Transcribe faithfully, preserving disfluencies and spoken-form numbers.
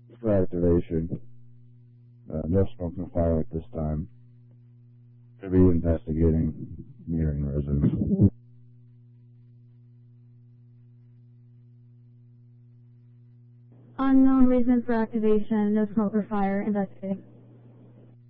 for activation. Uh, no smoke, no fire at this time. Could be investigating metering residence. Unknown reason for activation, no smoke or fire, investigating.